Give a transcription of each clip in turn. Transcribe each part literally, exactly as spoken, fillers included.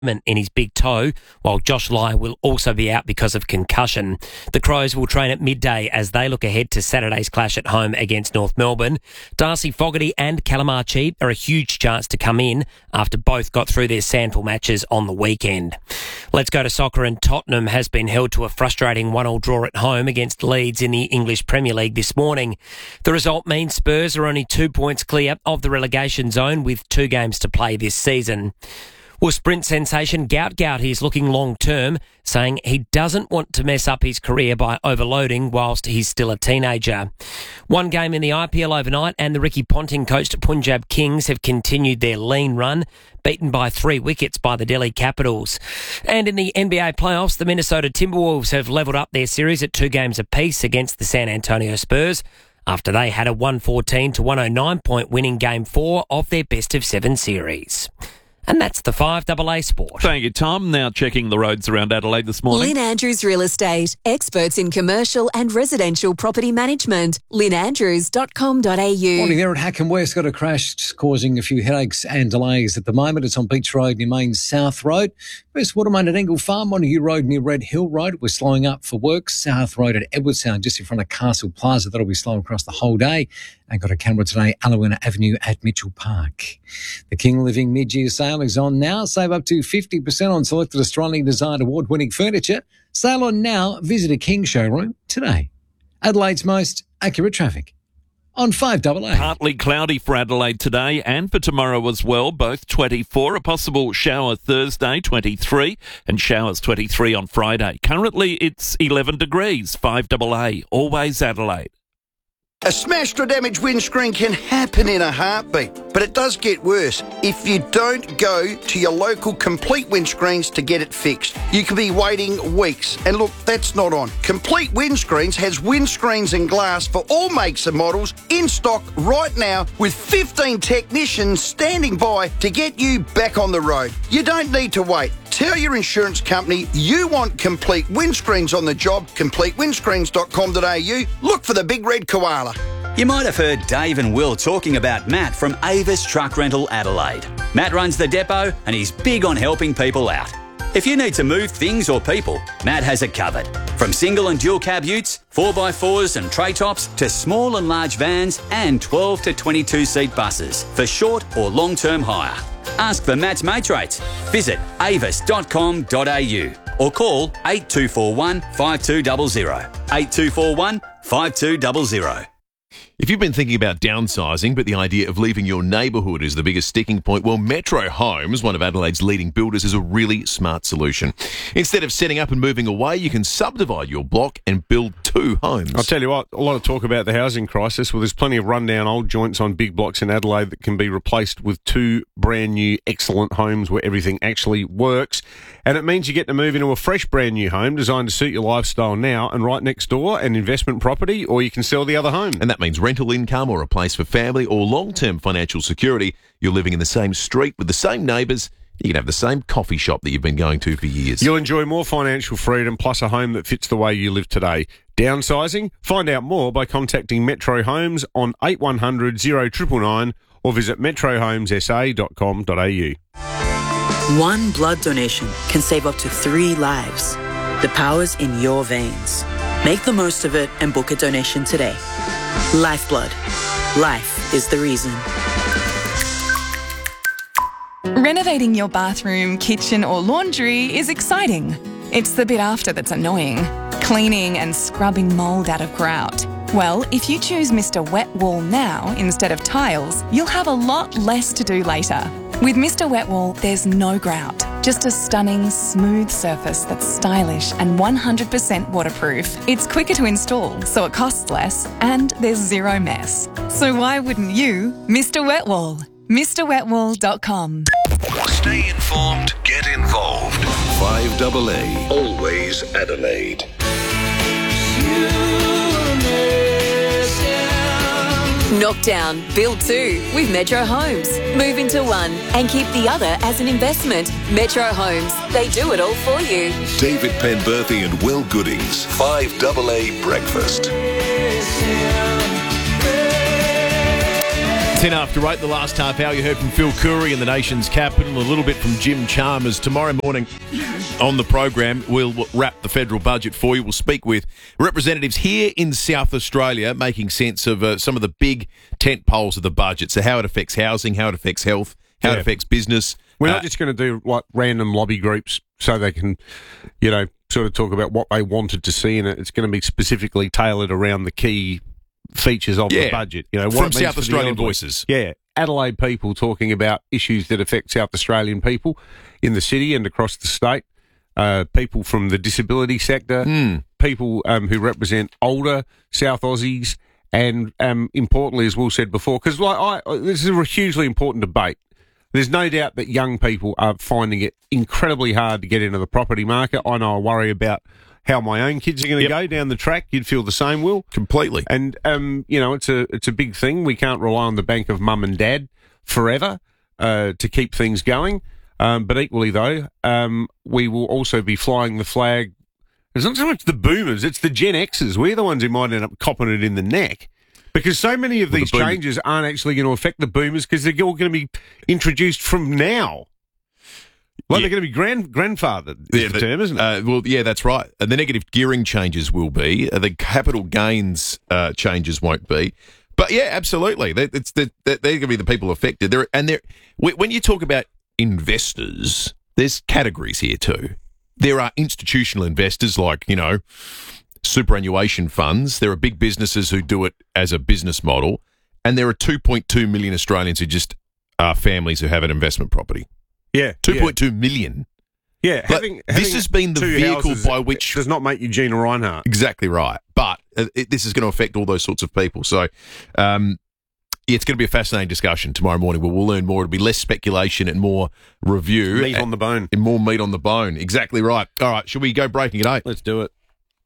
in his big toe, while Josh Lai will also be out because of concussion. The Crows will train at midday as they look ahead to Saturday's clash at home against North Melbourne. Darcy Fogarty and Callum Archie are a huge chance to come in after both got through their sandful matches on the weekend. Let's go to soccer, and Tottenham has been held to a frustrating one all draw at home against Leeds in the English Premier League this morning. The result means Spurs are only two points clear of the relegation zone with two games to play this season. Well, sprint sensation Gout Gout is looking long-term, saying he doesn't want to mess up his career by overloading whilst he's still a teenager. One game in the I P L overnight and the Ricky Ponting-coached Punjab Kings have continued their lean run, beaten by three wickets by the Delhi Capitals. And in the N B A playoffs, the Minnesota Timberwolves have levelled up their series at two games apiece against the San Antonio Spurs after they had a one fourteen to one oh nine point win in Game four of their best-of-seven series. And that's the five A A Sport. Thank you, Tom. Now checking the roads around Adelaide this morning. Lynn Andrews Real Estate. Experts in commercial and residential property management. lynn andrews dot com dot a u. Morning there at Hackham West. Got a crash causing a few headaches and delays at the moment. It's on Beach Road near Main South Road. West Watermain at Engle Farm. Montague Road near Red Hill Road. We're slowing up for work. South Road at Edwardstown just in front of Castle Plaza. That'll be slow across the whole day. And got a camera today, Alawina Avenue at Mitchell Park. The King Living mid-year sale is on now. Save up to fifty percent on selected Australian designed award-winning furniture. Sale on now. Visit a King showroom today. Adelaide's most accurate traffic on five A A. Partly cloudy for Adelaide today and for tomorrow as well, both twenty-four. A possible shower Thursday, twenty-three, and showers twenty-three on Friday. Currently it's eleven degrees, five A A, always Adelaide. A smashed or damaged windscreen can happen in a heartbeat, but it does get worse if you don't go to your local Complete Windscreens to get it fixed. You could be waiting weeks, and look, that's not on. Complete Windscreens has windscreens and glass for all makes and models in stock right now with fifteen technicians standing by to get you back on the road. You don't need to wait. Tell your insurance company you want Complete Windscreens on the job, complete windscreens dot com dot a u. Look for the big red koala. You might have heard Dave and Will talking about Matt from Avis Truck Rental Adelaide. Matt runs the depot and he's big on helping people out. If you need to move things or people, Matt has it covered. From single and dual cab utes, four by fours and tray tops, to small and large vans and twelve to twenty-two seat buses for short or long-term hire. Ask for Matt's Mates rates. Visit avis dot com dot a u or call eight two four one, five two zero zero. eight two four one, five two zero zero. If you've been thinking about downsizing, but the idea of leaving your neighbourhood is the biggest sticking point, well, Metro Homes, one of Adelaide's leading builders, is a really smart solution. Instead of setting up and moving away, you can subdivide your block and build two homes. I'll tell you what, a lot of talk about the housing crisis. Well, there's plenty of rundown old joints on big blocks in Adelaide that can be replaced with two brand new, excellent homes where everything actually works. And it means you get to move into a fresh brand new home designed to suit your lifestyle now, and right next door, an investment property, or you can sell the other home. And that means rental income or a place for family or long-term financial security. You're living in the same street with the same neighbours. You can have the same coffee shop that you've been going to for years. You'll enjoy more financial freedom plus a home that fits the way you live today. Downsizing? Find out more by contacting Metro Homes on eight one hundred, oh nine nine nine or visit metro homes s a dot com dot a u. One blood donation can save up to three lives. The power's in your veins. Make the most of it and book a donation today. Lifeblood. Life is the reason. Renovating your bathroom, kitchen or laundry is exciting. It's the bit after that's annoying. Cleaning and scrubbing mould out of grout. Well, if you choose Mister Wet Wall now instead of tiles, you'll have a lot less to do later. With Mister Wet Wall, there's no grout, just a stunning, smooth surface that's stylish and one hundred percent waterproof. It's quicker to install, so it costs less, and there's zero mess. So why wouldn't you? Mister Wet Wall. Mr Wet Wall dot com. Stay informed, get involved. five A A, always Adelaide. Knock down, build two with Metro Homes. Move into one and keep the other as an investment. Metro Homes, they do it all for you. David Penberthy and Will Goodings, five A A Breakfast. ten after eight, the last half hour, you heard from Phil Coorey in the nation's capital, a little bit from Jim Chalmers. Tomorrow morning on the program, we'll wrap the federal budget for you. We'll speak with representatives here in South Australia, making sense of uh, some of the big tent poles of the budget. So how it affects housing, how it affects health, how yeah. it affects business. We're uh, not just going to do like random lobby groups so they can, you know, sort of talk about what they wanted to see in it. It's going to be specifically tailored around the key features of yeah. the budget. You know, what from it means South for the Australian elderly. voices. Yeah. Adelaide people talking about issues that affect South Australian people in the city and across the state. Uh, people from the disability sector, mm. people um, who represent older South Aussies, and um, importantly, as Will said before, because like, I, this is a hugely important debate. There's no doubt that young people are finding it incredibly hard to get into the property market. I know I worry about how my own kids are going to yep. go down the track. You'd feel the same, Will. Completely. And, um, you know, it's a it's a big thing. We can't rely on the bank of mum and dad forever uh, to keep things going. Um, but equally, though, um, we will also be flying the flag. It's not so much the boomers, it's the Gen Xers. We're the ones who might end up copping it in the neck. Because so many of well, these the changes aren't actually going to affect the boomers because they're all going to be introduced from now. Like yeah. they're going to be grand grandfathered, is yeah, the the, term, isn't it? Uh, well, yeah, that's right. Uh, the negative gearing changes will be. Uh, the capital gains uh, changes won't be. But, yeah, absolutely. They, it's the, they're going to be the people affected. They're, and they're, when you talk about investors, there's categories here too. There are institutional investors like, you know, superannuation funds. There are big businesses who do it as a business model. And there are two point two million Australians who just are families who have an investment property. Yeah. two point two million. Yeah. Having, this having has been the vehicle by which... does not make you Gina Reinhardt. Exactly right. But uh, it, this is going to affect all those sorts of people. So um, yeah, it's going to be a fascinating discussion tomorrow morning where we'll learn more. It'll be less speculation and more review. Meat on the bone. And more meat on the bone. Exactly right. All right, should we go breaking at eight? Let's do it.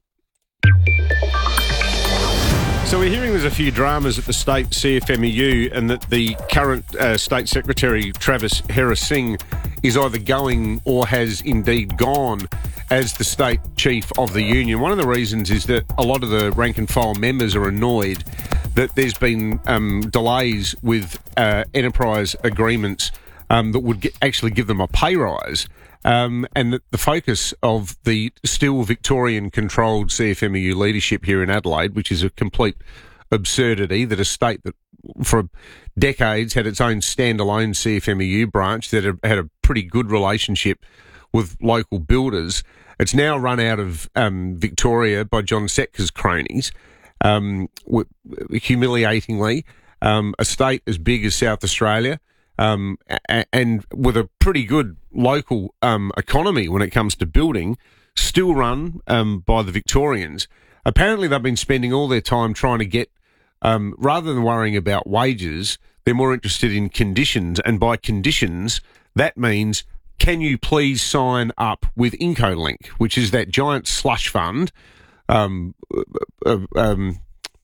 So we're hearing there's a few dramas at the state C F M E U and that the current uh, State Secretary, Travis Harris-Singh, is either going or has indeed gone as the state chief of the union. One of the reasons is that a lot of the rank and file members are annoyed that there's been um, delays with uh, enterprise agreements um, that would get, actually give them a pay rise. Um, and the, the focus of the still Victorian-controlled C F M E U leadership here in Adelaide, which is a complete absurdity, that a state that for decades had its own standalone C F M E U branch that had, had a pretty good relationship with local builders, it's now run out of um, Victoria by John Setka's cronies, um, w- humiliatingly. Um, a state as big as South Australia, Um, a- and with a pretty good local um, economy when it comes to building, still run um, by the Victorians. Apparently they've been spending all their time trying to get, um, rather than worrying about wages, they're more interested in conditions. And by conditions, that means, can you please sign up with Incolink, which is that giant slush fund, um, uh, um,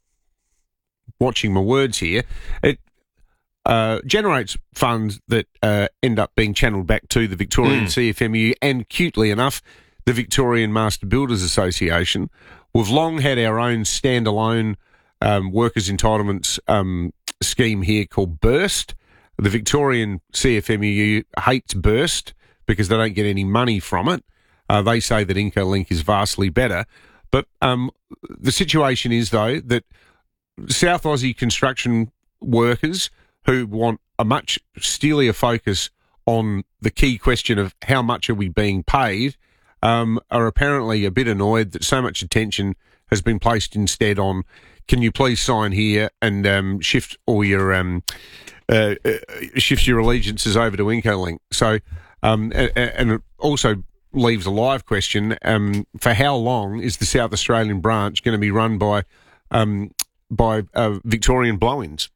watching my words here, it Uh, generates funds that uh, end up being channelled back to the Victorian mm. C F M E U and, cutely enough, the Victorian Master Builders Association. We've long had our own standalone um, workers' entitlements um, scheme here called Burst. The Victorian C F M E U hates Burst because they don't get any money from it. Uh, they say that Incolink is vastly better. But um, the situation is, though, that South Aussie construction workers who want a much steelier focus on the key question of how much are we being paid, um, are apparently a bit annoyed that so much attention has been placed instead on, can you please sign here and um, shift all your um, uh, uh, shift your allegiances over to Incolink. So, um, and, and it also leaves a live question: um, for how long is the South Australian branch going to be run by um, by uh, Victorian blow-ins?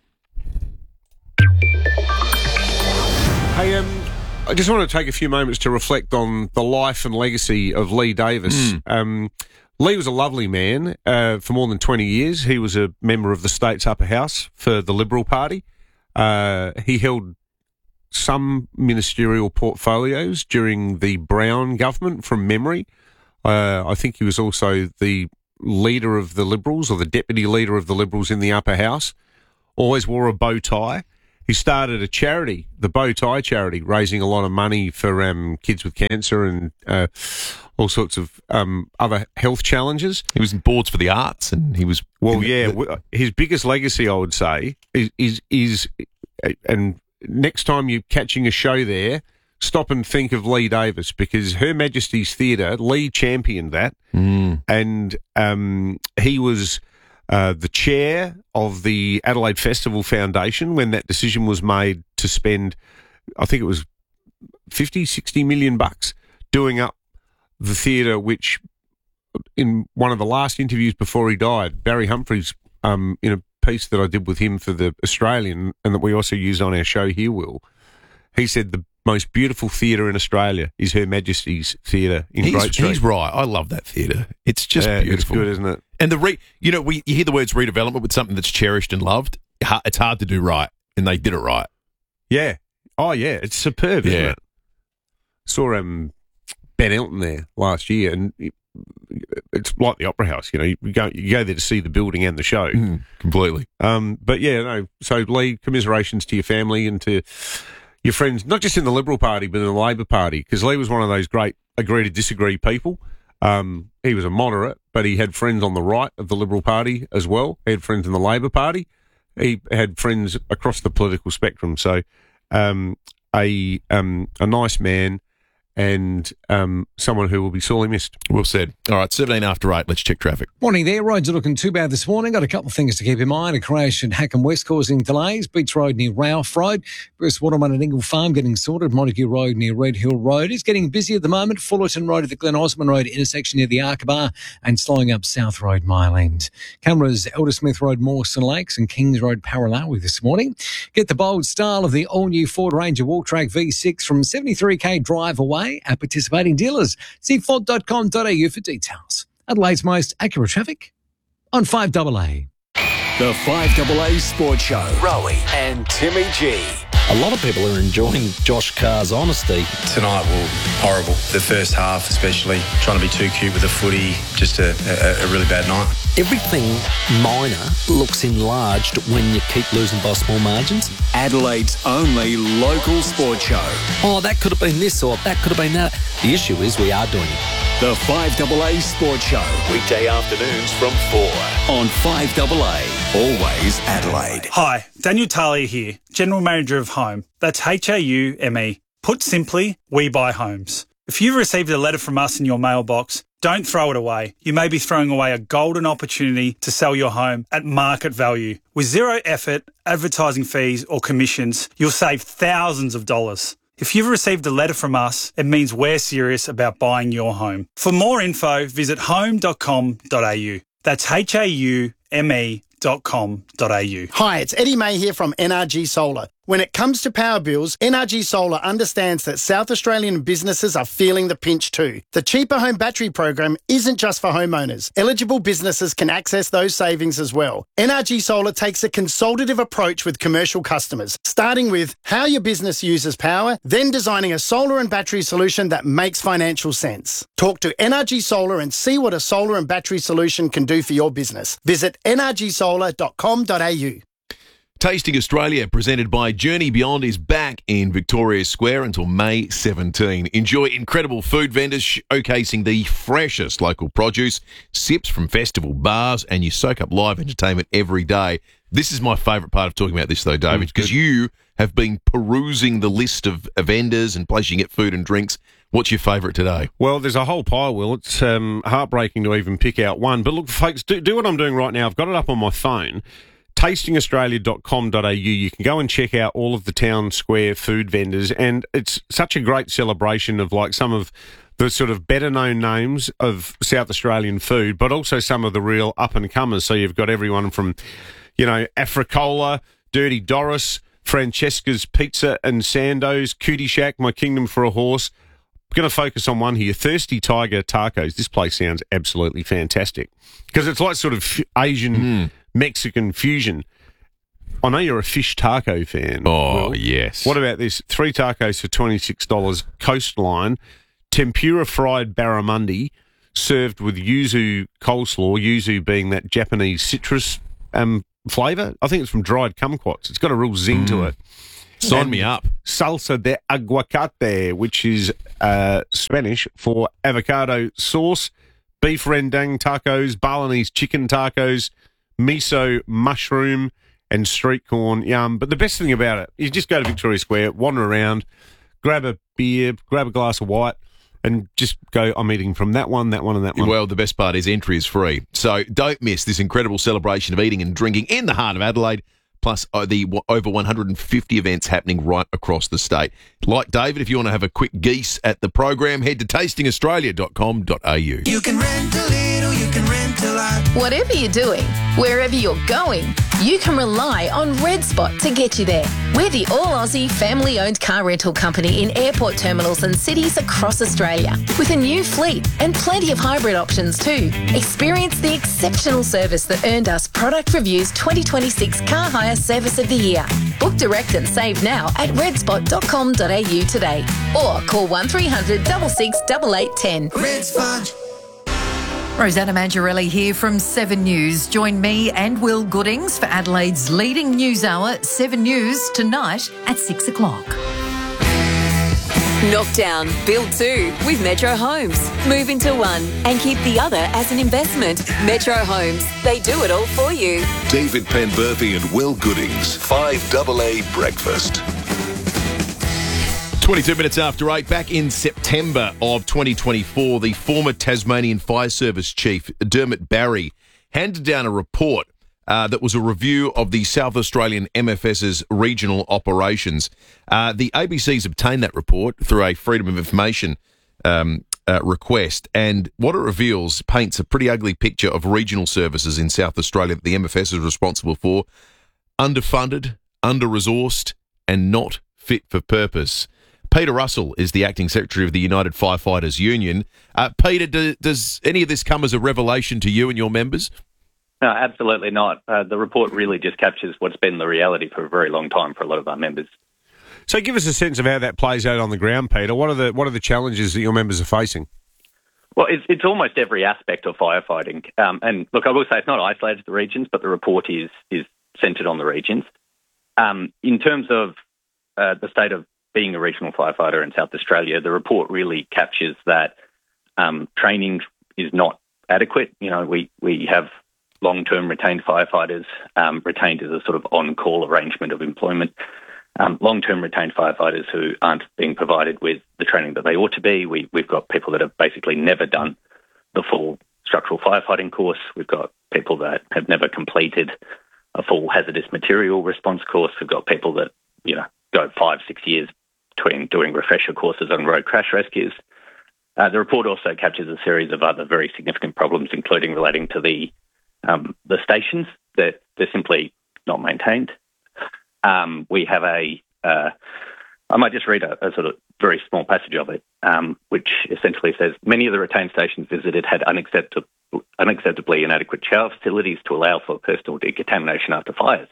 Hey, um, I just want to take a few moments to reflect on the life and legacy of Lee Davis. Mm. Um, Lee was a lovely man uh, for more than twenty years. He was a member of the state's upper house for the Liberal Party. Uh, he held some ministerial portfolios during the Brown government from memory. Uh, I think he was also the leader of the Liberals or the deputy leader of the Liberals in the upper house. always wore a bow tie. He started a charity, the Bow Tie Charity, raising a lot of money for um, kids with cancer and uh, all sorts of um, other health challenges. He was in boards for the arts, and he was well. the, Yeah, the, his biggest legacy, I would say, is, is is and next time you're catching a show there, stop and think of Lee Davis, because Her Majesty's Theatre, Lee championed that, mm. and um, he was. Uh, the chair of the Adelaide Festival Foundation when that decision was made to spend, I think it was fifty, sixty million bucks doing up the theatre, which in one of the last interviews before he died, Barry Humphries, um, in a piece that I did with him for the Australian and that we also use on our show here, Will, he said the most beautiful theatre in Australia is Her Majesty's Theatre in he's, Great Street. He's right. I love that theatre. It's just yeah, beautiful. It's good, isn't it? And the re, you know, we you hear the words redevelopment with something that's cherished and loved. It's hard to do right, and they did it right. Yeah. Oh, yeah. It's superb, isn't Yeah. it? Saw um, Ben Elton there last year, and it, it's like the Opera House. You know, you go you go there to see the building and the show Mm, completely. Um, but yeah, no. So Lee, commiserations to your family and to your friends, not just in the Liberal Party but in the Labor Party, because Lee was one of those great agree to disagree people. Um, he was a moderate, but he had friends on the right of the Liberal Party as well. He had friends in the Labor Party. He had friends across the political spectrum. So, um, a um, a nice man and um, someone who will be sorely missed. Well said. All right, seventeen after eight. Let's check traffic. Morning there. Roads are looking too bad this morning. Got a couple of things to keep in mind. A crash at Hackham West causing delays. Beach Road near Ralph Road. Bruce Waterman at Ingle Farm getting sorted. Montague Road near Red Hill Road is getting busy at the moment. Fullerton Road at the Glen Osmond Road intersection near the Arkabar and slowing up South Road Mile End. Cameras Eldersmith Road, Mawson Lakes and Kings Road Paralawi this morning. Get the bold style of the all-new Ford Ranger Walk Track V six from seventy-three k drive away at participating dealers. See ford dot com dot a u for details. Adelaide's most accurate traffic on five A A. The five A A Sports Show. Rowie and Timmy G. A lot of people are enjoying Josh Carr's honesty. Tonight, well, horrible. The first half especially, trying to be too cute with the footy, just a, a, a really bad night. Everything minor looks enlarged when you keep losing by small margins. Adelaide's only local sports show. Oh, that could have been this or that could have been that. The issue is we are doing it. The five A A Sports Show. Weekday afternoons from four. On five A A. Always Adelaide. Hi, Daniel Talia here, General Manager of Home. That's H A U M E. Put simply, we buy homes. If you've received a letter from us in your mailbox, don't throw it away. You may be throwing away a golden opportunity to sell your home at market value. With zero effort, advertising fees or commissions, you'll save thousands of dollars. If you've received a letter from us, it means we're serious about buying your home. For more info, visit home dot com dot a u. That's H A U M E dot com dot a u. Hi, it's Eddie May here from N R G Solar. When it comes to power bills, N R G Solar understands that South Australian businesses are feeling the pinch too. The Cheaper Home Battery program isn't just for homeowners. Eligible businesses can access those savings as well. N R G Solar takes a consultative approach with commercial customers, starting with how your business uses power, then designing a solar and battery solution that makes financial sense. Talk to N R G Solar and see what a solar and battery solution can do for your business. Visit n r g solar dot com dot a u. Tasting Australia, presented by Journey Beyond, is back in Victoria Square until May seventeenth. Enjoy incredible food vendors showcasing the freshest local produce, sips from festival bars, and you soak up live entertainment every day. This is my favourite part of talking about this, though, David, because you have been perusing the list of vendors and places you get food and drinks. What's your favourite today? Well, there's a whole pile, Will. It's um, heartbreaking to even pick out one. But look, folks, do, do what I'm doing right now. I've got it up on my phone. tasting australia dot com dot a u. You can go and check out all of the town square food vendors, and it's such a great celebration of like some of the sort of better known names of South Australian food, but also some of the real up and comers. So you've got everyone from, you know, Africola, Dirty Doris, Francesca's Pizza and Sando's, Cootie Shack, My Kingdom for a Horse. I'm going to focus on one here, Thirsty Tiger Tacos. This place sounds absolutely fantastic because it's like sort of Asian Mm. Mexican fusion. I know you're a fish taco fan. Oh, Will. yes. What about this? Three tacos for twenty-six dollars, Coastline, tempura fried barramundi, served with yuzu coleslaw, yuzu being that Japanese citrus um, flavour. I think it's from dried kumquats. It's got a real zing mm. to it. Sign and me up. Salsa de aguacate, which is uh, Spanish for avocado sauce, beef rendang tacos, Balinese chicken tacos, miso mushroom, and street corn yum. But the best thing about it, you just go to Victoria Square, wander around, grab a beer, grab a glass of white, and just go, I'm eating from that one, that one, and that one. Well, the best part is entry is free. So don't miss this incredible celebration of eating and drinking in the heart of Adelaide, plus uh, the w- over one hundred fifty events happening right across the state. Like David, if you want to have a quick geese at the program, head to tasting australia dot com dot a u. You can rent a little, you can rent a lot. Whatever you're doing, wherever you're going, you can rely on Red Spot to get you there. We're the all-Aussie, family-owned car rental company in airport terminals and cities across Australia, with a new fleet and plenty of hybrid options too. Experience the exceptional service that earned us Product Review's twenty twenty-six Car Hire Service of the Year. Book direct and save now at red spot dot com dot a u today, or call one three hundred, six six, eight eight one zero. Red Spot. Rosanna Mangiarelli here from Seven News. Join me and Will Goodings for Adelaide's leading news hour, Seven News, tonight at six o'clock. Knockdown, build two with Metro Homes. Move into one and keep the other as an investment. Metro Homes, they do it all for you. David Penberthy and Will Goodings, five double A Breakfast. twenty-two minutes after eight, back in September of twenty twenty-four, the former Tasmanian Fire Service Chief, Dermot Barry, handed down a report uh, that was a review of the South Australian M F S's regional operations. Uh, the A B C's obtained that report through a Freedom of Information um, uh, request, and what it reveals paints a pretty ugly picture of regional services in South Australia that the M F S is responsible for: underfunded, under-resourced, and not fit for purpose. Peter Russell is the Acting Secretary of the United Firefighters Union. Uh, Peter, do, does any of this come as a revelation to you and your members? No, absolutely not. Uh, the report really just captures what's been the reality for a very long time for a lot of our members. So give us a sense of how that plays out on the ground, Peter. What are the what are the challenges that your members are facing? Well, it's, it's almost every aspect of firefighting. Um, and look, I will say it's not isolated to the regions, but the report is, is centred on the regions. Um, in terms of uh, the state of being a regional firefighter in South Australia, the report really captures that um, training is not adequate. You know, we, we have long-term retained firefighters um, retained as a sort of on-call arrangement of employment. Um, long-term retained firefighters who aren't being provided with the training that they ought to be. We, we've got people that have basically never done the full structural firefighting course. We've got people that have never completed a full hazardous material response course. We've got people that, you know, go five, six years between doing refresher courses on road crash rescues. Uh, the report also captures a series of other very significant problems, including relating to the um, the stations, that they're simply not maintained. Um, we have a, uh, I might just read a, a sort of very small passage of it, um, which essentially says, many of the retained stations visited had unacceptable, unacceptably inadequate shower facilities to allow for personal decontamination after fires.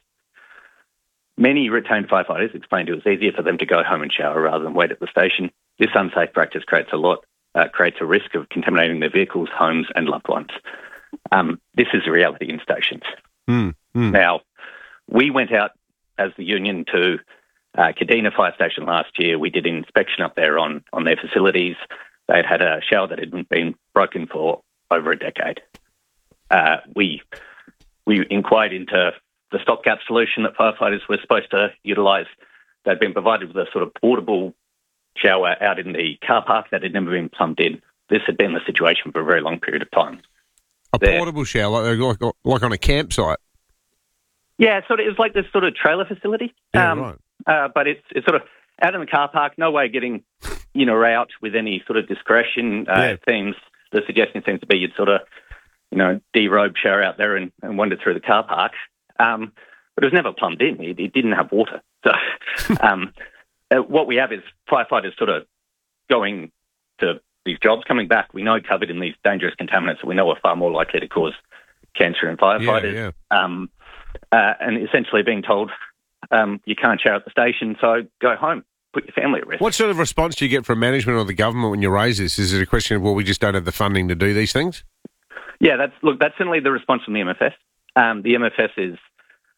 Many retained firefighters explained it was easier for them to go home and shower rather than wait at the station. This unsafe practice creates a lot, uh, creates a risk of contaminating their vehicles, homes and loved ones. Um, this is the reality in stations. Mm, mm. Now, we went out as the union to uh, Kadina Fire Station last year. We did an inspection up there on, on their facilities. They had had a shower that had been broken for over a decade. Uh, we we inquired into the stopgap solution that firefighters were supposed to utilise. They'd been provided with a sort of portable shower out in the car park that had never been plumbed in. This had been the situation for a very long period of time. A there. portable shower, like, like, like on a campsite? Yeah, sort of. It's like this sort of trailer facility. Yeah, um, right. Uh, but it's it's sort of out in the car park, no way of getting in or out with any sort of discretion. Uh, Yeah. It seems, the suggestion seems to be you'd sort of, you know, derobe shower out there and, and wander through the car park. Um, but it was never plumbed in. It, it didn't have water. So um, uh, what we have is firefighters sort of going to these jobs, coming back, we know covered in these dangerous contaminants that we know are far more likely to cause cancer in firefighters. Yeah, Um, uh, and essentially being told um, you can't shower at the station, so go home, put your family at risk. What sort of response do you get from management or the government when you raise this? Is it a question of, well, we just don't have the funding to do these things? Yeah, that's look. That's certainly the response from the M F S. Um, the M F S is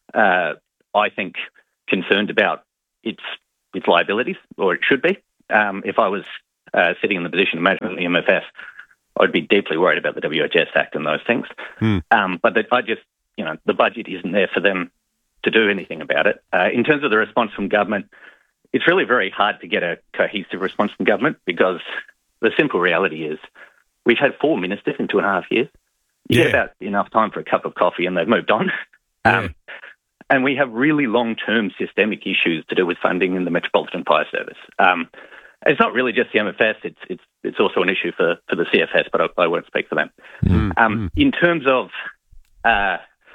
uh, I think, concerned about its its liabilities, or it should be. Um, if I was uh, sitting in the position of management of the M F S, I'd be deeply worried about the W H S Act and those things. Hmm. Um, but the, I just, you know, the budget isn't there for them to do anything about it. Uh, in terms of the response from government, it's really very hard to get a cohesive response from government because the simple reality is we've had four ministers in two and a half years. You Yeah. get about enough time for a cup of coffee and they've moved on. Um, and we have really long-term systemic issues to do with funding in the Metropolitan Fire Service. Um, it's not really just the M F S, it's it's it's also an issue for, for the C F S, but I, I won't speak for them. Mm. Um, in terms of uh,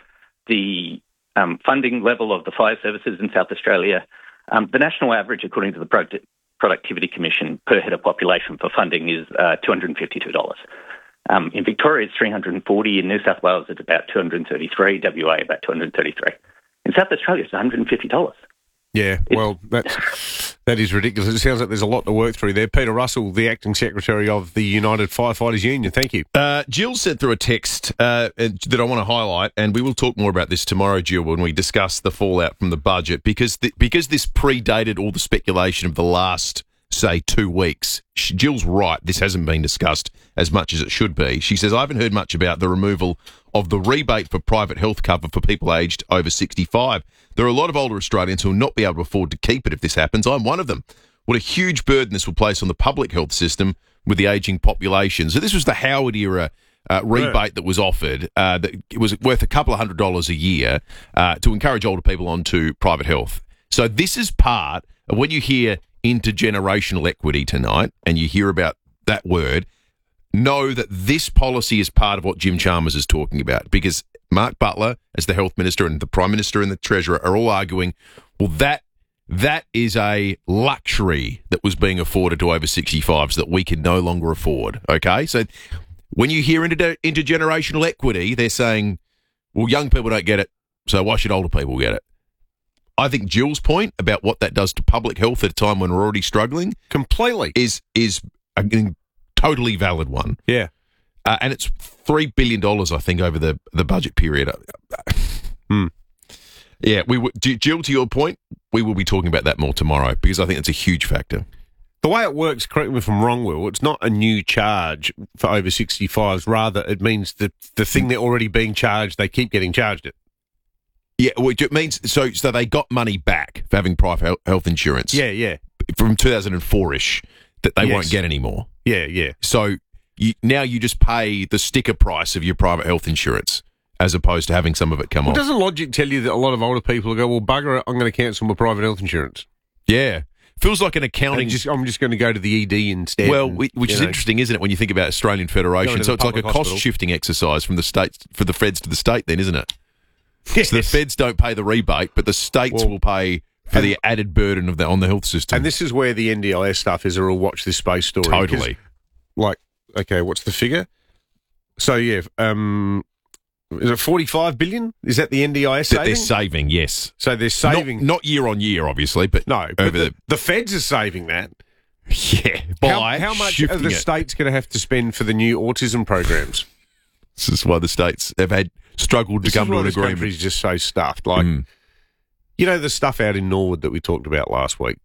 the um, funding level of the fire services in South Australia, um, the national average, according to the Product- Productivity Commission, per head of population for funding is uh, two hundred fifty-two dollars. Um, in Victoria, it's three hundred forty. In New South Wales, it's about two hundred thirty-three. W A, about two hundred thirty-three. In South Australia, it's one hundred fifty dollars. Yeah, well, that's, that is ridiculous. It sounds like there's a lot to work through there. Peter Russell, the Acting Secretary of the United Firefighters Union, thank you. Uh, Jill sent through a text uh, that I want to highlight, and we will talk more about this tomorrow, Jill, when we discuss the fallout from the budget, because the, because this predated all the speculation of the last, say, two weeks. She, Jill's right, this hasn't been discussed as much as it should be. She says, I haven't heard much about the removal of the rebate for private health cover for people aged over sixty-five. There are a lot of older Australians who will not be able to afford to keep it if this happens. I'm one of them. What a huge burden this will place on the public health system with the ageing population. So this was the Howard era uh, rebate yeah. that was offered. Uh, that it was worth a couple of hundred dollars a year uh, to encourage older people onto private health. So this is part of when you hear intergenerational equity tonight and you hear about that word, know that this policy is part of what Jim Chalmers is talking about, because Mark Butler, as the Health Minister, and the Prime Minister and the Treasurer are all arguing, well, that that is a luxury that was being afforded to over sixty-fives that we can no longer afford, okay? So when you hear inter- intergenerational equity, they're saying, well, young people don't get it, so why should older people get it? I think Jill's point about what that does to public health at a time when we're already struggling completely is is a totally valid one. Yeah. Uh, and it's three billion dollars, I think, over the, the budget period. Hmm. Yeah, we w- Jill, to your point, we will be talking about that more tomorrow because I think it's a huge factor. The way it works, correct me if I'm wrong, Will, it's not a new charge for over sixty-fives. Rather, it means that the thing they're already being charged, they keep getting charged it. Yeah, well, it means so so they got money back for having private health insurance. Yeah, yeah. From two thousand four-ish that they Yes. won't get anymore. Yeah, yeah. So you, now you just pay the sticker price of your private health insurance as opposed to having some of it come Well, off. doesn't logic tell you that a lot of older people will go, well, bugger it, I'm going to cancel my private health insurance? Yeah. Feels like an accounting... And just, I'm just going to go to the E D instead. Well, and, which you is know. interesting, isn't it, when you think about Australian Going Federation? to So the it's like a public hospital. cost-shifting exercise from the states, for the feds to the state then, isn't it? Yes. So the feds don't pay the rebate, but the states Well, will pay for the added burden of the, on the health system. And this is where the N D I S stuff is a real watch this space story. Totally. 'Cause, Like, okay, what's the figure? So, yeah, um, is it forty-five billion? Is that the N D I S That saving? they're saving, yes. So they're saving... Not, not year on year, obviously, but no, but over the, the, the feds are saving that. yeah, by How, how much shifting are the it. states going to have to spend for the new autism programs? This is why the states have had struggled to This come is to why an this agreement. country's just so stuffed. Like, Mm. you know, the stuff out in Norwood that we talked about last week,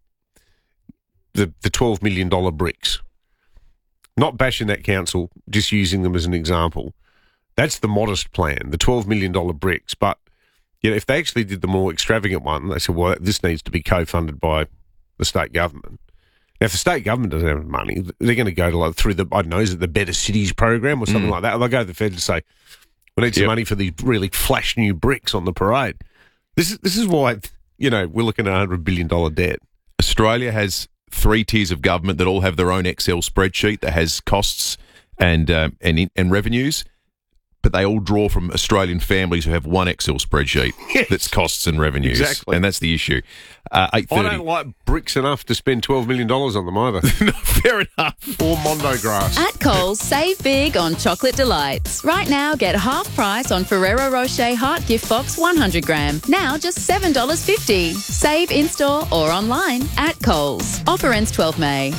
the the twelve million dollars bricks. Not bashing that council, just using them as an example. That's the modest plan, the twelve million dollars bricks. But you know, if they actually did the more extravagant one, they said, well, this needs to be co-funded by the state government. Now, if the state government doesn't have money, they're going to go to like through the, I don't know, is it the Better Cities program or something Mm. like that? They'll go to the Fed and say, we need some Yep. money for these really flash new bricks on the parade. This is this is why, you know, we're looking at a one hundred billion dollars debt. Australia has three tiers of government that all have their own Excel spreadsheet that has costs and um, and in- and revenues, but they all draw from Australian families who have one Excel spreadsheet Yes. that's costs and revenues. Exactly. And that's the issue. Uh, eight I thirty. don't like bricks enough to spend twelve million dollars on them either. No, fair enough. Or Mondo grass. At Coles, save big on chocolate delights. Right now, get half price on Ferrero Rocher Heart Gift Box one hundred gram. Now just seven dollars fifty. Save in-store or online at Coles. Offer ends twelfth of May.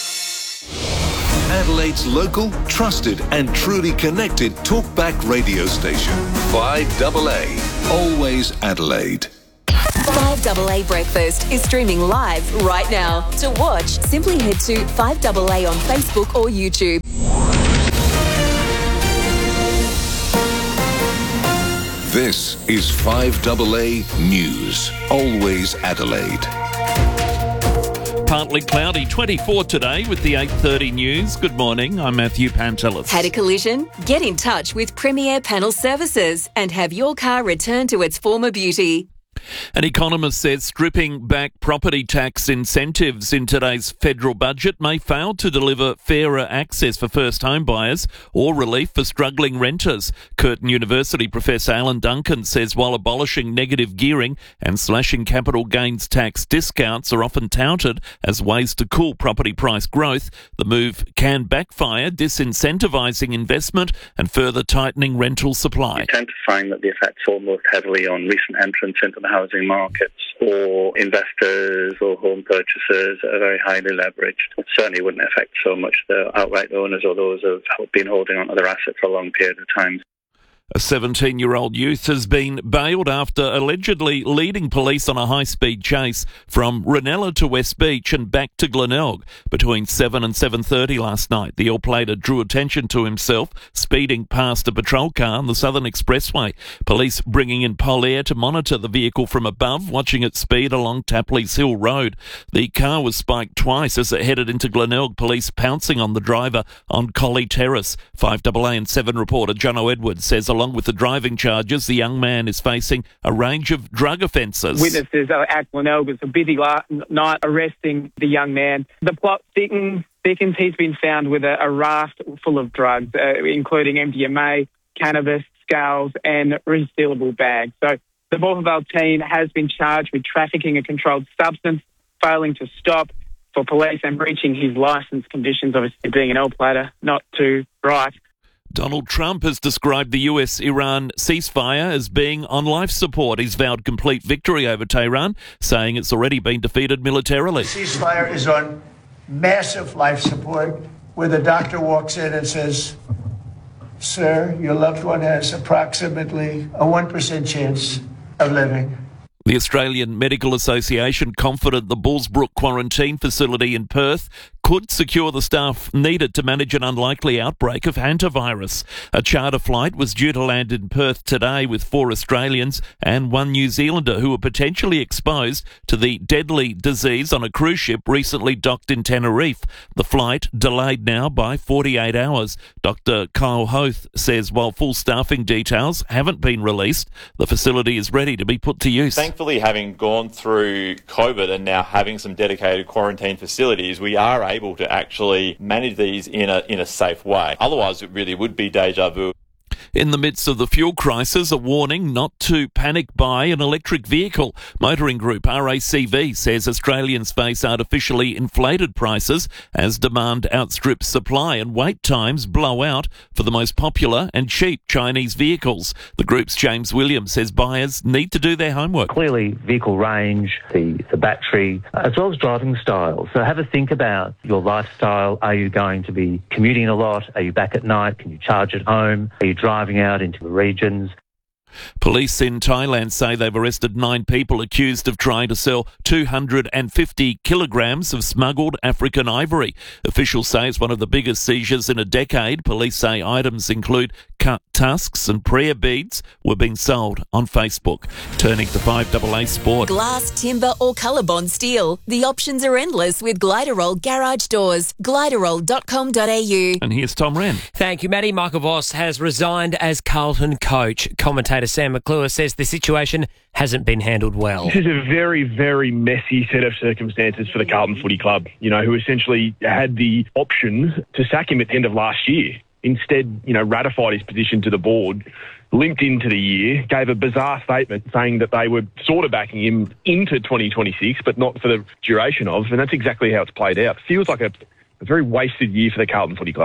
Adelaide's local, trusted and truly connected talkback radio station. five double A. Always Adelaide. five A A Breakfast is streaming live right now. To watch, simply head to five A A on Facebook or YouTube. This is five A A News. Always Adelaide. Partly cloudy, twenty-four today with the eight thirty news. Good morning, I'm Matthew Pantelis. Had a collision? Get in touch with Premier Panel Services and have your car returned to its former beauty. An economist says stripping back property tax incentives in today's federal budget may fail to deliver fairer access for first home buyers or relief for struggling renters. Curtin University Professor Alan Duncan says while abolishing negative gearing and slashing capital gains tax discounts are often touted as ways to cool property price growth, the move can backfire, disincentivising investment and further tightening rental supply. You tend to find that the effects fall most heavily on recent entrants into the housing markets or investors or home purchasers that are very highly leveraged. It certainly wouldn't affect so much the outright owners or those who have been holding on to their assets for a long period of time. A seventeen-year-old youth has been bailed after allegedly leading police on a high-speed chase from Ranella to West Beach and back to Glenelg between seven and seven thirty last night. The all-plater drew attention to himself, speeding past a patrol car on the Southern Expressway. Police bringing in Polair to monitor the vehicle from above, watching it speed along Tapley's Hill Road. The car was spiked twice as it headed into Glenelg, police pouncing on the driver on Collie Terrace. five A A and seven reporter Jono Edwards says Along with the driving charges, the young man is facing a range of drug offences. Witnesses are at Glenelg. It's a busy la- night arresting the young man. The plot thickens. thickens. He's been found with a, a raft full of drugs, uh, including M D M A, cannabis, scales and resealable bags. So the Morphettvale team has been charged with trafficking a controlled substance, failing to stop for police and breaching his licence conditions, obviously being an L-plater, not to right. Donald Trump has described the U S-Iran ceasefire as being on life support. He's vowed complete victory over Tehran, saying it's already been defeated militarily. The ceasefire is on massive life support, where the doctor walks in and says, "Sir, your loved one has approximately a one percent chance of living." The Australian Medical Association confident the Bullsbrook quarantine facility in Perth could secure the staff needed to manage an unlikely outbreak of hantavirus. A charter flight was due to land in Perth today with four Australians and one New Zealander who were potentially exposed to the deadly disease on a cruise ship recently docked in Tenerife. The flight delayed now by forty-eight hours. Doctor Kyle Hoth says while full staffing details haven't been released, the facility is ready to be put to use. Thankfully, having gone through COVID and now having some dedicated quarantine facilities, we are able to actually manage these in a in a safe way. Otherwise, it really would be deja vu. In the midst of the fuel crisis, a warning not to panic buy an electric vehicle. Motoring group R A C V says Australians face artificially inflated prices as demand outstrips supply and wait times blow out for the most popular and cheap Chinese vehicles. The group's James Williams says buyers need to do their homework. Clearly, vehicle range, the, the battery, as well as driving style. So have a think about your lifestyle. Are you going to be commuting a lot? Are you back at night? Can you charge at home? Are you driving out into the regions? Police in Thailand say they've arrested nine people accused of trying to sell two hundred fifty kilograms of smuggled African ivory. Officials say it's one of the biggest seizures in a decade. Police say items include cut tusks and prayer beads were being sold on Facebook. Turning to five A A Sport. Glass, timber or colorbond steel. The options are endless with Gliderol Garage Doors. gliderol dot com dot a u. And here's Tom Wren. Thank you, Matty. Michael Voss has resigned as Carlton coach. Commentator Sam McClure says the situation hasn't been handled well. This is a very, very messy set of circumstances for the Carlton Footy Club, you know, who essentially had the option to sack him at the end of last year. Instead, you know, ratified his position to the board, limped into the year, gave a bizarre statement saying that they were sort of backing him into twenty twenty-six, but not for the duration of, and that's exactly how it's played out. Feels like a, a very wasted year for the Carlton Footy Club.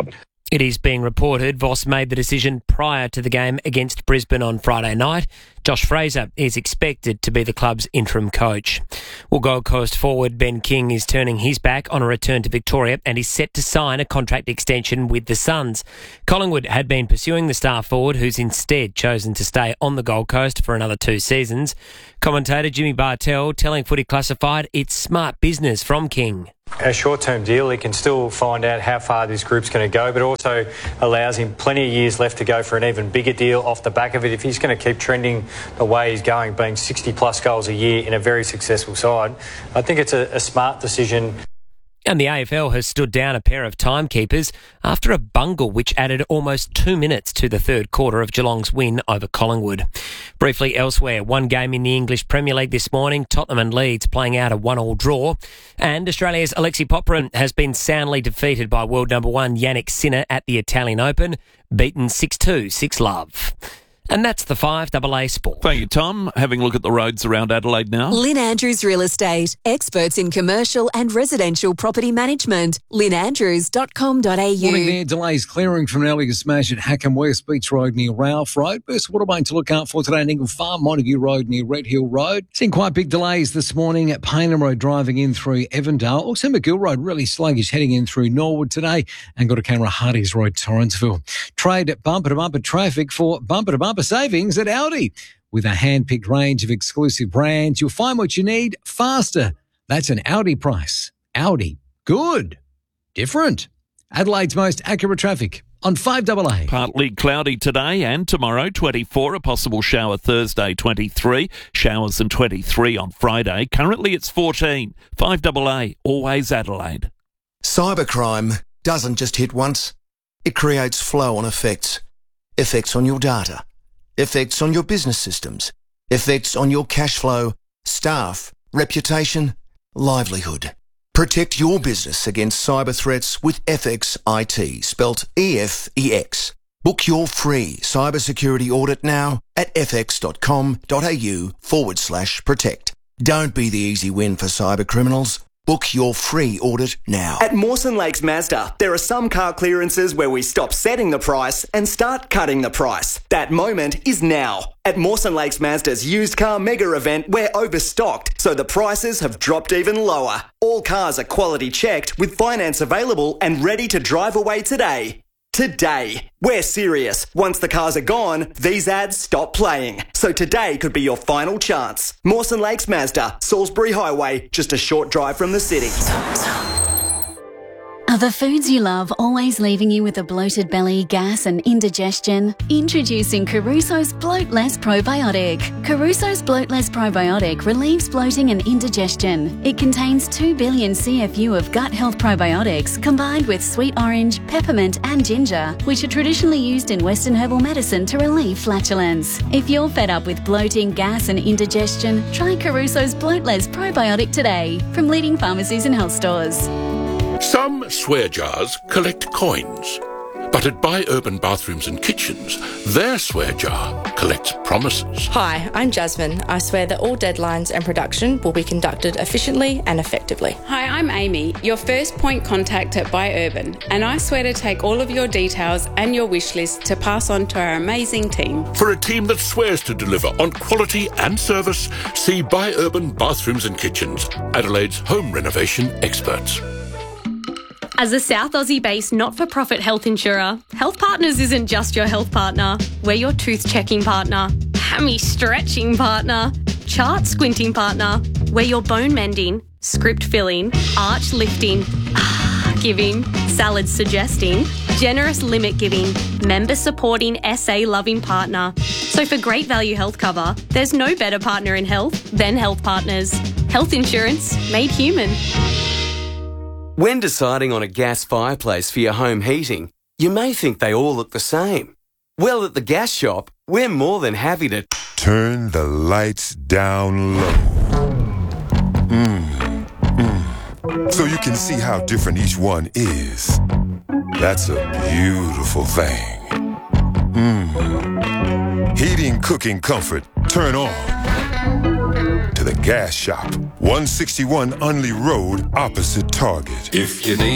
It is being reported Voss made the decision prior to the game against Brisbane on Friday night. Josh Fraser is expected to be the club's interim coach. Well, Gold Coast forward Ben King is turning his back on a return to Victoria and is set to sign a contract extension with the Suns. Collingwood had been pursuing the star forward, who's instead chosen to stay on the Gold Coast for another two seasons. Commentator Jimmy Bartell telling Footy Classified it's smart business from King. A short-term deal, he can still find out how far this group's going to go, but also allows him plenty of years left to go for an even bigger deal off the back of it. If he's going to keep trending the way he's going, being sixty plus goals a year in a very successful side, I think it's a, a smart decision. And the A F L has stood down a pair of timekeepers after a bungle which added almost two minutes to the third quarter of Geelong's win over Collingwood. Briefly elsewhere, one game in the English Premier League this morning, Tottenham and Leeds playing out a one-all draw. And Australia's Alexei Popyrin has been soundly defeated by world number one Yannick Sinner at the Italian Open, beaten six two, six love. And that's the five double A Sport. Thank you, Tom. Having a look at the roads around Adelaide now. Lynn Andrews Real Estate, experts in commercial and residential property management. lynn andrews dot com dot a u. Morning there. Delays clearing from an earlier smash at Hackham West Beach Road near Ralph Road. Best Waterway to look out for today at Eagle Farm, Montague Road near Red Hill Road. Seeing quite big delays this morning at Payneham Road driving in through Evandale. Also McGill Road really sluggish heading in through Norwood today, and got a camera Hardy's Road, Torrensville. Trade at bumper-to-bumper traffic for bumper-to-bumper savings at Audi. With a hand-picked range of exclusive brands, you'll find what you need faster. That's an Audi price. Audi. Good. Different. Adelaide's most accurate traffic on five double A. Partly cloudy today and tomorrow, twenty-four. A possible shower Thursday, twenty-three. Showers and twenty-three on Friday. Currently it's fourteen. five double A, always Adelaide. Cybercrime doesn't just hit once. It creates flow-on effects. Effects on your data. Effects on your business systems. Effects on your cash flow, staff, reputation, livelihood. Protect your business against cyber threats with F X I T, spelt E F E X. Book your free cybersecurity audit now at fx.com.au forward slash protect. Don't be the easy win for cyber criminals. Book your free audit now. At Mawson Lakes Mazda, there are some car clearances where we stop setting the price and start cutting the price. That moment is now. At Mawson Lakes Mazda's used car mega event, we're overstocked, so the prices have dropped even lower. All cars are quality checked with finance available and ready to drive away today. Today. We're serious. Once the cars are gone, these ads stop playing. So today could be your final chance. Mawson Lakes Mazda, Salisbury Highway, just a short drive from the city. Are the foods you love always leaving you with a bloated belly, gas and indigestion? Introducing Caruso's Bloat Less Probiotic. Caruso's Bloat Less Probiotic relieves bloating and indigestion. It contains two billion C F U of gut health probiotics combined with sweet orange, peppermint and ginger, which are traditionally used in Western herbal medicine to relieve flatulence. If you're fed up with bloating, gas and indigestion, try Caruso's Bloat Less Probiotic today from leading pharmacies and health stores. Some swear jars collect coins, but at Buy Urban Bathrooms and Kitchens, their swear jar collects promises. Hi, I'm Jasmine. I swear that all deadlines and production will be conducted efficiently and effectively. Hi, I'm Amy, your first point contact at Buy Urban, and I swear to take all of your details and your wish list to pass on to our amazing team. For a team that swears to deliver on quality and service, see Buy Urban Bathrooms and Kitchens, Adelaide's home renovation experts. As a South Aussie-based not-for-profit health insurer, Health Partners isn't just your health partner. We're your tooth-checking partner, hammy-stretching partner, chart-squinting partner. We're your bone-mending, script-filling, arch-lifting, ah-giving, salad-suggesting, generous limit-giving, member-supporting, S A-loving partner. So for great value health cover, there's no better partner in health than Health Partners. Health insurance made human. When deciding on a gas fireplace for your home heating, you may think they all look the same. Well, at the gas shop, we're more than happy to turn the lights down low. Mm, mm. So you can see how different each one is. That's a beautiful thing. Mm. Heating, cooking, comfort, turn on to the gas shop. one sixty-one Unley Road, opposite Target. If you need